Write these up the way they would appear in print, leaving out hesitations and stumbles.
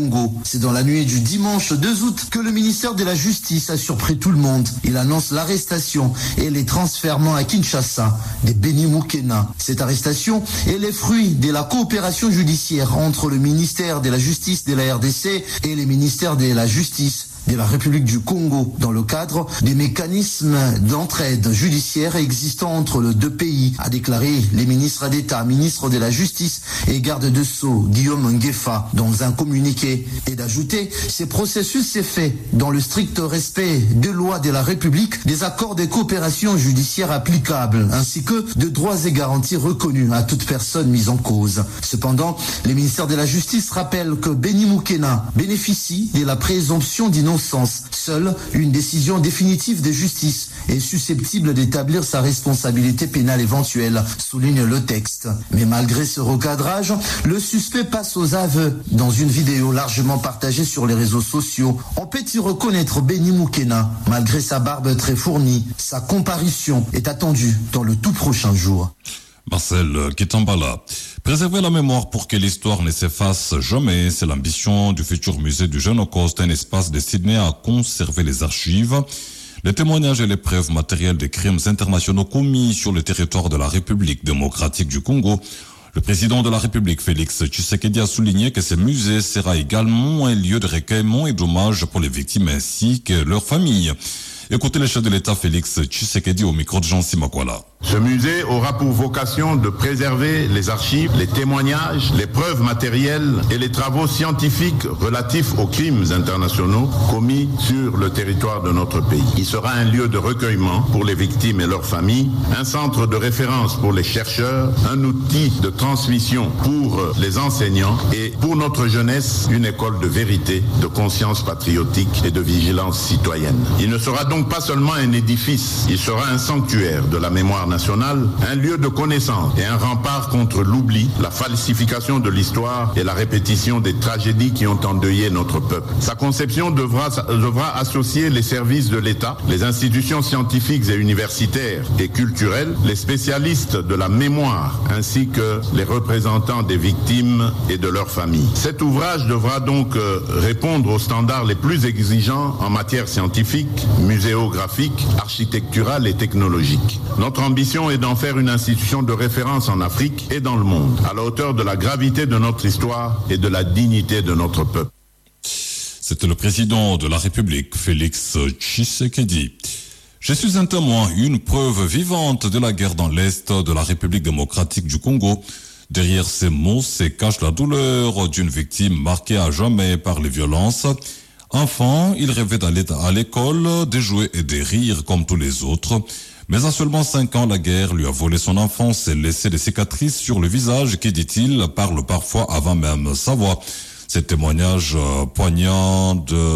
Congo. C'est dans la nuit du dimanche 2 août que le ministère de la Justice a surpris tout le monde. Il annonce l'arrestation et les transfèrements à Kinshasa de Beni Moukena. Cette arrestation est le fruit de la coopération judiciaire entre le ministère de la Justice de la RDC et les ministères de la Justice de la République du Congo dans le cadre des mécanismes d'entraide judiciaire existants entre les deux pays, a déclaré les ministres d'État, ministre de la Justice et garde de Sceaux, Guillaume Nguefa, dans un communiqué, et d'ajouter, ce processus s'est fait dans le strict respect des lois de la République, des accords de coopération judiciaire applicables, ainsi que de droits et garanties reconnus à toute personne mise en cause. Cependant, les ministères de la Justice rappellent que Beni Moukena bénéficie de la présomption d'innocence. Seule une décision définitive de justice est susceptible d'établir sa responsabilité pénale éventuelle, souligne le texte. Mais malgré ce recadrage, le suspect passe aux aveux. Dans une vidéo largement partagée sur les réseaux sociaux, on peut y reconnaître Beni Moukena. Malgré sa barbe très fournie, sa comparution est attendue dans le tout prochain jour. Marcel Kitambala. Préserver la mémoire pour que l'histoire ne s'efface jamais, c'est l'ambition du futur musée du Génocoste, un espace destiné à conserver les archives, les témoignages et les preuves matérielles des crimes internationaux commis sur le territoire de la République démocratique du Congo. Le président de la République, Félix Tshisekedi, a souligné que ce musée sera également un lieu de recueillement et d'hommage pour les victimes ainsi que leurs familles. Écoutez le chef de l'État Félix Tshisekedi au micro de Jean Simakwala. Ce musée aura pour vocation de préserver les archives, les témoignages, les preuves matérielles et les travaux scientifiques relatifs aux crimes internationaux commis sur le territoire de notre pays. Il sera un lieu de recueillement pour les victimes et leurs familles, un centre de référence pour les chercheurs, un outil de transmission pour les enseignants et pour notre jeunesse, une école de vérité, de conscience patriotique et de vigilance citoyenne. Il ne sera donc pas seulement un édifice, il sera un sanctuaire de la mémoire nationale, un lieu de connaissance et un rempart contre l'oubli, la falsification de l'histoire et la répétition des tragédies qui ont endeuillé notre peuple. Sa conception devra associer les services de l'État, les institutions scientifiques et universitaires et culturelles, les spécialistes de la mémoire ainsi que les représentants des victimes et de leurs familles. Cet ouvrage devra donc répondre aux standards les plus exigeants en matière scientifique, muséographique, architecturale et technologique. Notre ambition est d'en faire une institution de référence en Afrique et dans le monde, à la hauteur de la gravité de notre histoire et de la dignité de notre peuple. C'était le président de la République, Félix Tshisekedi. Je suis un témoin, une preuve vivante de la guerre dans l'Est de la République démocratique du Congo. Derrière ces mots se cache la douleur d'une victime marquée à jamais par les violences. Enfant, il rêvait d'aller à l'école, de jouer et de rire comme tous les autres. Mais à seulement 5 ans, la guerre lui a volé son enfance et laissé des cicatrices sur le visage qui, dit-il, parle parfois avant même sa voix. Ce témoignage poignant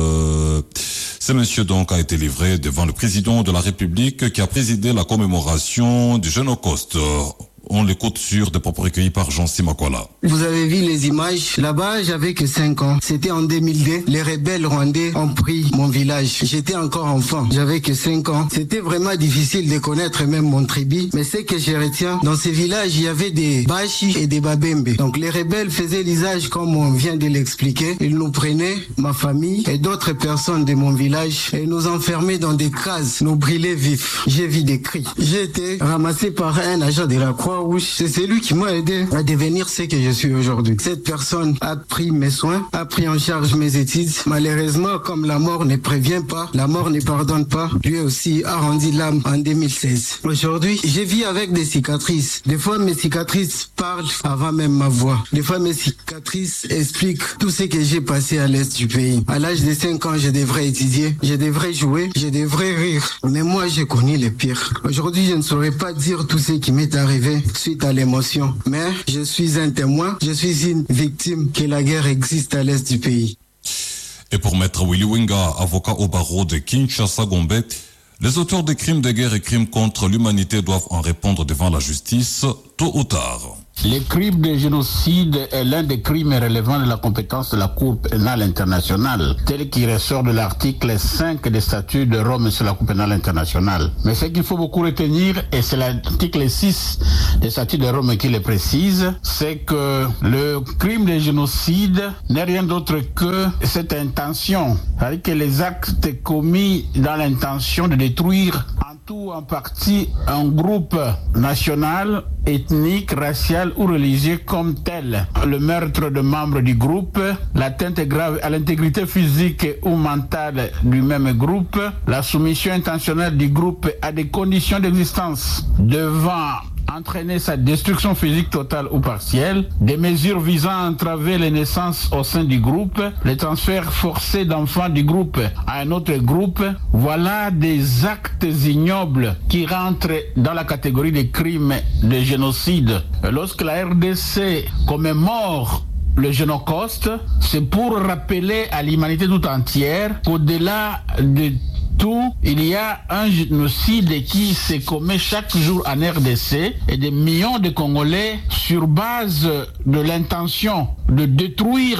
de ce monsieur donc a été livré devant le président de la République qui a présidé la commémoration du Génocoste. On l'écoute sur des propos recueillis par Jean Simakwala. Vous avez vu les images. Là-bas, j'avais que 5 ans. C'était en 2002. Les rebelles rwandais ont pris mon village. J'étais encore enfant. J'avais que 5 ans. C'était vraiment difficile de connaître même mon tribu. Mais ce que je retiens, dans ces villages, il y avait des Bashi et des Babembe. Donc les rebelles faisaient l'usage comme on vient de l'expliquer. Ils nous prenaient, ma famille et d'autres personnes de mon village, et nous enfermaient dans des cases, nous brûlaient vifs. J'ai vu des cris. J'ai été ramassé par un agent de la Croix. C'est celui qui m'a aidé à devenir ce que je suis aujourd'hui. Cette personne a pris mes soins, a pris en charge mes études. Malheureusement, comme la mort ne prévient pas, la mort ne pardonne pas, lui aussi a rendu l'âme en 2016. Aujourd'hui, je vis avec des cicatrices. Des fois, mes cicatrices parlent avant même ma voix. Des fois, mes cicatrices expliquent tout ce que j'ai passé à l'est du pays. À l'âge de 5 ans, je devrais étudier, je devrais jouer, je devrais rire. Mais moi, j'ai connu le pire. Aujourd'hui, je ne saurais pas dire tout ce qui m'est arrivé suite à l'émotion. Mais je suis un témoin, je suis une victime que la guerre existe à l'est du pays. Et pour Maître Willy Winga, avocat au barreau de Kinshasa-Gombe, les auteurs des crimes de guerre et crimes contre l'humanité doivent en répondre devant la justice tôt ou tard. Le crime de génocide est l'un des crimes relevant de la compétence de la Cour pénale internationale, tel qu'il ressort de l'article 5 des statuts de Rome sur la Cour pénale internationale. Mais ce qu'il faut beaucoup retenir, et c'est l'article 6 des statuts de Rome qui le précise, c'est que le crime de génocide n'est rien d'autre que cette intention, c'est-à-dire que les actes commis dans l'intention de détruire en tout ou en partie un groupe national, ethnique, racial ou religieux comme tel. Le meurtre de membres du groupe, l'atteinte grave à l'intégrité physique ou mentale du même groupe, la soumission intentionnelle du groupe à des conditions d'existence devant entraîner sa destruction physique totale ou partielle, des mesures visant à entraver les naissances au sein du groupe, les transferts forcés d'enfants du groupe à un autre groupe, voilà des actes ignobles qui rentrent dans la catégorie des crimes de génocide. Lorsque la RDC commémore le Génocauste, c'est pour rappeler à l'humanité tout entière qu'au-delà de tout, il y a un génocide qui se commet chaque jour en RDC et des millions de Congolais sur base de l'intention de détruire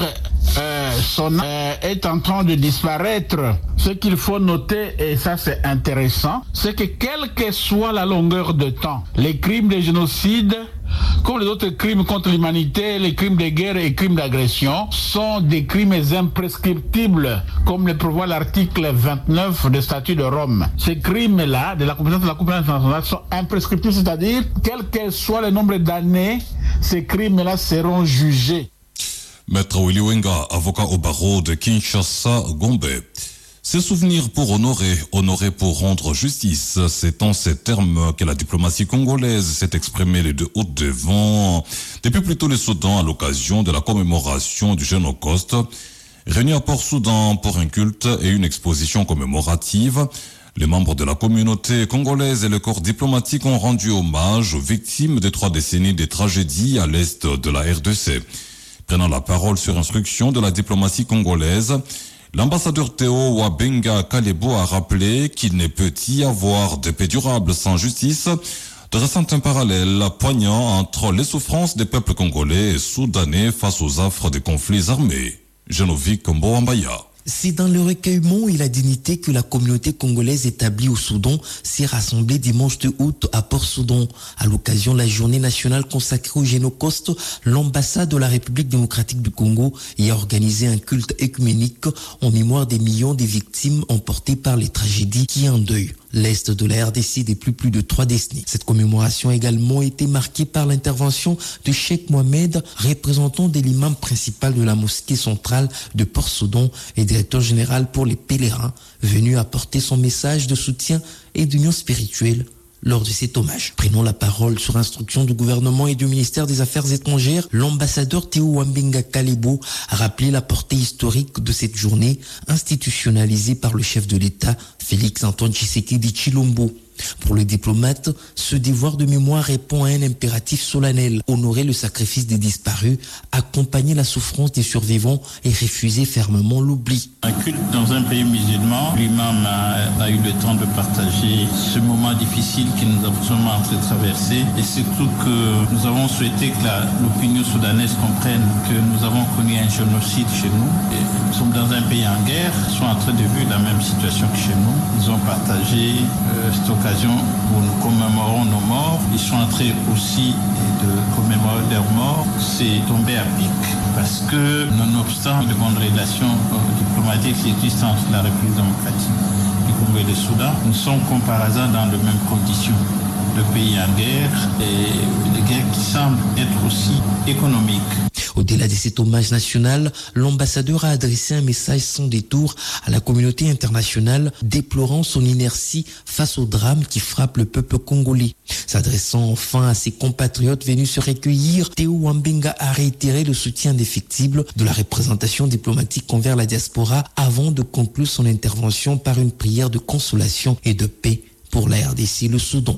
est en train de disparaître. Ce qu'il faut noter, et ça c'est intéressant, c'est que quelle que soit la longueur de temps, les crimes de génocide, comme les autres crimes contre l'humanité, les crimes de guerre et les crimes d'agression, sont des crimes imprescriptibles, comme le prévoit l'article 29 du statut de Rome. Ces crimes-là, de la compétence de la Cour pénale internationale, sont imprescriptibles, c'est-à-dire, quel que soit le nombre d'années, ces crimes-là seront jugés. Maître Willy Wenga, avocat au barreau de Kinshasa, Gombe. Ces souvenirs pour honorer pour rendre justice, c'est en ces termes que la diplomatie congolaise s'est exprimée les deux hautes devant depuis plutôt le Soudan à l'occasion de la commémoration du Génocauste, réunis à Port-Soudan pour un culte et une exposition commémorative. Les membres de la communauté congolaise et le corps diplomatique ont rendu hommage aux victimes des 3 décennies des tragédies à l'est de la RDC. Prenant la parole sur instruction de la diplomatie congolaise, l'ambassadeur Théo Wabenga Kalebo a rappelé qu'il ne peut y avoir de paix durable sans justice, dressant un parallèle poignant entre les souffrances des peuples congolais et soudanais face aux affres des conflits armés. Genovic Mboambaya. C'est dans le recueillement et la dignité que la communauté congolaise établie au Soudan s'est rassemblée dimanche 2 août à Port-Soudan. À l'occasion de la journée nationale consacrée au Génocauste, l'ambassade de la République démocratique du Congo y a organisé un culte œcuménique en mémoire des millions de victimes emportées par les tragédies qui endeuillent l'Est de la RDC depuis plus de 3 décennies. Cette commémoration a également été marquée par l'intervention de Cheikh Mohamed, représentant de l'imam principal de la mosquée centrale de Port-Soudan et directeur général pour les pèlerins, venu apporter son message de soutien et d'union spirituelle lors de cet hommage. Prenant la parole sur instruction du gouvernement et du ministère des Affaires étrangères, l'ambassadeur Théo Wabenga Kalebo a rappelé la portée historique de cette journée institutionnalisée par le chef de l'État, Félix Antoine Tshisekedi Tshilombo. Pour le diplomate, ce devoir de mémoire répond à un impératif solennel, honorer le sacrifice des disparus, accompagner la souffrance des survivants et refuser fermement l'oubli. Un culte dans un pays musulman, l'imam a eu le temps de partager ce moment difficile que nous avons en train de traverser et surtout que nous avons souhaité que l'opinion soudanaise comprenne que nous avons connu un génocide chez nous. Et nous sommes dans un pays en guerre, ils sont en train de vivre la même situation que chez nous. Ils ont partagé cette occasion où nous commémorons nos morts. Ils sont en train aussi de commémorer leurs morts. C'est tombé à pic parce que, nonobstant de bonnes relations diplomatiques qui existent entre la République démocratique du Congo et le Soudan, nous sommes comme par hasard dans les mêmes conditions. Le pays en guerre et des guerres qui semblent être aussi économiques. Au-delà de cet hommage national, l'ambassadeur a adressé un message sans détour à la communauté internationale, déplorant son inertie face au drame qui frappe le peuple congolais. S'adressant enfin à ses compatriotes venus se recueillir, Théo Wabenga a réitéré le soutien indéfectible de la représentation diplomatique envers la diaspora avant de conclure son intervention par une prière de consolation et de paix pour la RDC et le Soudan.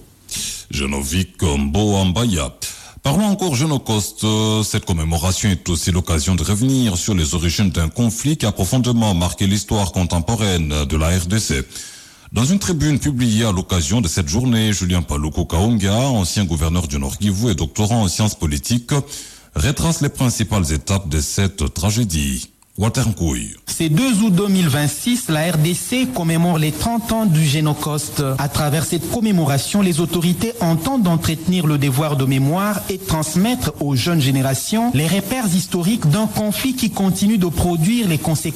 Genovic Mboambaya. Parlons encore Génocauste. Cette commémoration est aussi l'occasion de revenir sur les origines d'un conflit qui a profondément marqué l'histoire contemporaine de la RDC. Dans une tribune publiée à l'occasion de cette journée, Julien Paluku Kaunga, ancien gouverneur du Nord Kivu et doctorant en sciences politiques, retrace les principales étapes de cette tragédie. Walter Nkouy. Ce 2 août 2026, la RDC commémore les 30 ans du Génocoste. À travers cette commémoration, les autorités entendent entretenir le devoir de mémoire et transmettre aux jeunes générations les repères historiques d'un conflit qui continue de produire les conséquences